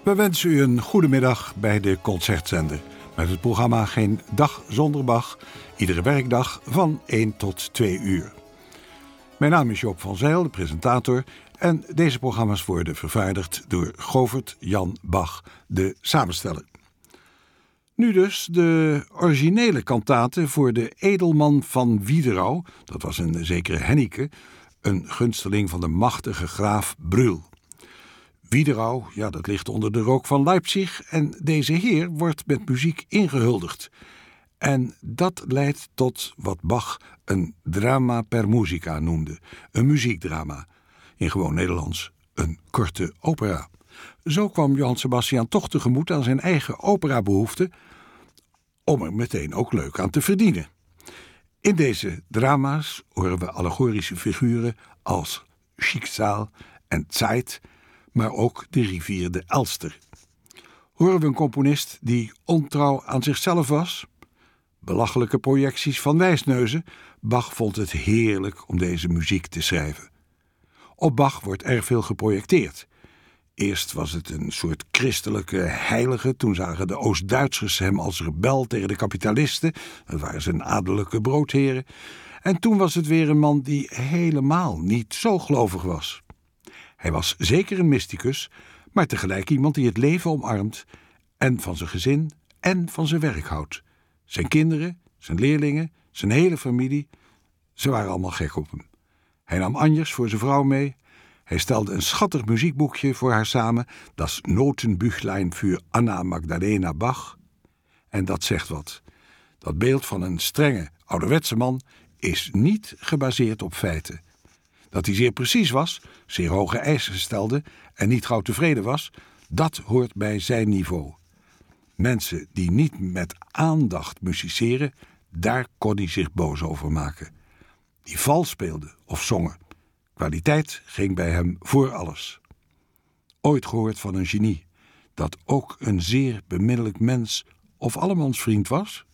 We wensen u een goede middag bij de Concertzender. Met het programma Geen Dag Zonder Bach. Iedere werkdag van 1 tot 2 uur. Mijn naam is Joop van Zijl, de presentator. En deze programma's worden vervaardigd door Govert Jan Bach, de samensteller. Nu dus de originele kantate voor de edelman van Wiederau. Dat was een zekere Hennike, een gunsteling van de machtige graaf Brühl. Wiederau, ja, dat ligt onder de rook van Leipzig en deze heer wordt met muziek ingehuldigd. En dat leidt tot wat Bach een drama per musica noemde, een muziekdrama. In gewoon Nederlands, een korte opera. Zo kwam Johann Sebastian toch tegemoet aan zijn eigen operabehoefte, om er meteen ook leuk aan te verdienen. In deze drama's horen we allegorische figuren als Schicksal en Zeit, maar ook de rivier de Elster. Horen we een componist die ontrouw aan zichzelf was? Belachelijke projecties van wijsneuzen. Bach vond het heerlijk om deze muziek te schrijven. Op Bach wordt erg veel geprojecteerd. Eerst was het een soort christelijke heilige. Toen zagen de Oost-Duitsers hem als rebel tegen de kapitalisten. Dat waren zijn adellijke broodheren. En toen was het weer een man die helemaal niet zo gelovig was. Hij was zeker een mysticus, maar tegelijk iemand die het leven omarmt en van zijn gezin en van zijn werk houdt. Zijn kinderen, zijn leerlingen, zijn hele familie, ze waren allemaal gek op hem. Hij nam Agnes voor zijn vrouw mee. Hij stelde een schattig muziekboekje voor haar samen, Das Notenbüchlein für Anna Magdalena Bach. En dat zegt wat. Dat beeld van een strenge, ouderwetse man is niet gebaseerd op feiten. Dat hij zeer precies was, zeer hoge eisen stelde en niet gauw tevreden was, dat hoort bij zijn niveau. Mensen die niet met aandacht musiceren, daar kon hij zich boos over maken. Die vals speelden of zongen. Kwaliteit ging bij hem voor alles. Ooit gehoord van een genie, dat ook een zeer beminnelijk mens of allemansvriend was?